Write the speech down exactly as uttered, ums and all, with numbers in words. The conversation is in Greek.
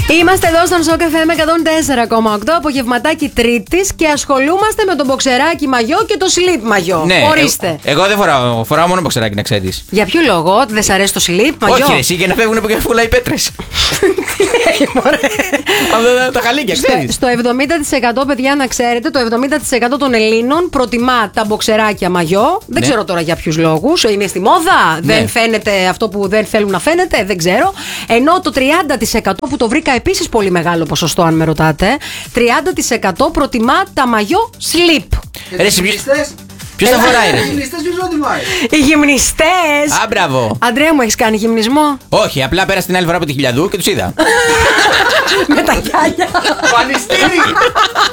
Είμαστε εδώ στον Σοκ εφ εμ εκατόν τέσσερα κόμμα οκτώ, απογευματάκι Τρίτης, και ασχολούμαστε με το μποξεράκι μαγιό και το slip μαγιό. Ναι, ορίστε. Εγώ, εγώ δεν φοράω, φοράω μόνο μποξεράκι, να ξέρεις. Για ποιο λόγο, δεν σ' αρέσει το slip μαγιό? Όχι, ρε, εσύ, για να φεύγουν από κεφούλα οι πέτρες. Από τα χαλίκια, ξέρεις. Στο εβδομήντα τοις εκατό, παιδιά, να ξέρετε, το εβδομήντα τοις εκατό των Ελλήνων προτιμά τα μποξεράκια μαγιό. Δεν Ναι. ξέρω τώρα για ποιους λόγους. Είναι στη μόδα, Ναι. δεν φαίνεται αυτό που δεν θέλουν να φαίνεται, δεν ξέρω. Ενώ το τριάντα τοις εκατό, που το βρήκα επίσης πολύ μεγάλο ποσοστό, αν με ρωτάτε, τριάντα τοις εκατό προτιμά τα μαγιό slip. Ρε, εσύ, ποιος- ποιος τα φοράει, ρε? Οι γυμνιστές ποιος προτιμάει? Οι γυμνιστές. Α, μπράβο. Αντρέα μου, έχεις κάνει γυμνισμό? Όχι, απλά πέρασα την άλλη φορά από τη Χιλιαδού και τους είδα. Με τα γυάλια. Πανιστήρι!